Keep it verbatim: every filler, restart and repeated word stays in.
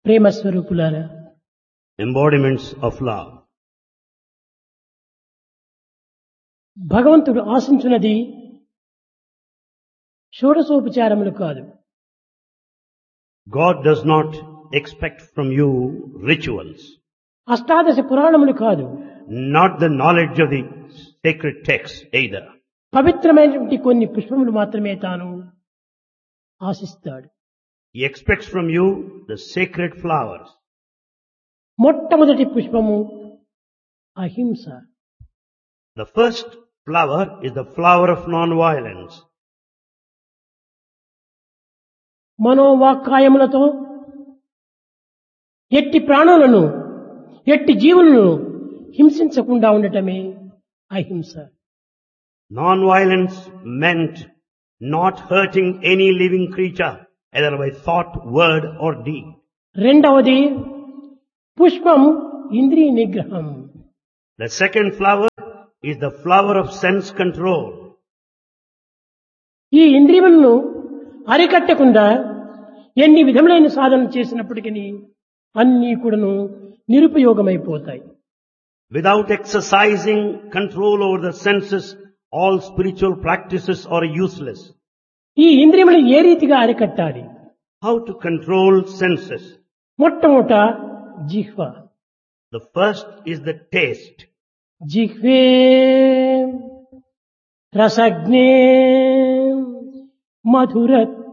ప్రేమ స్వరూపులారా, embodiments of love. భగవంతుడు ఆశించున్నది షోడశోపచారములు కాదు. God does not expect from you rituals, అష్టాదశ పురాణములు కాదు. not the knowledge of the sacred text either. పవిత్రమైనటువంటి కొన్ని పుష్పములు మాత్రమే తాను ఆశిస్తాడు. He expects from you the sacred flowers. మొట్టమొదటి పుష్పము అహింస. The first flower is the flower of non-violence. మనోవాక్కాయములతో ఎట్టి ప్రాణులను, ఎట్టి జీవులను హింసించకుండా ఉండటమే అహింస. Non-violence meant not hurting any living creature, either by thought, word or deed. రెండవది పుష్పం ఇంద్రియ నిగ్రహం. The second flower is the flower of sense control. ఈ ఇంద్రియములను అరికట్టకుండా ఎన్ని విధములైన సాధనలు చేసినప్పటికీ అన్నీ కూడాను నిరుపయోగమైపోతాయి. Without exercising control over the senses, all spiritual practices are useless. ఈ ఇంద్రియములు ఏ రీతిగా అరికట్టాలి? How to control senses? మొట్టమొదట జిహ్వ. The first is the taste. జిహ్వే రసజ్ఞే మధురత్